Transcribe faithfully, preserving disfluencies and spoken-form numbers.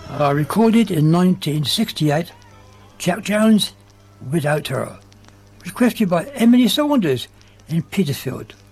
Uh, recorded in nineteen sixty-eight, Jack Jones, Without Her. Requested by Emily Saunders in Petersfield.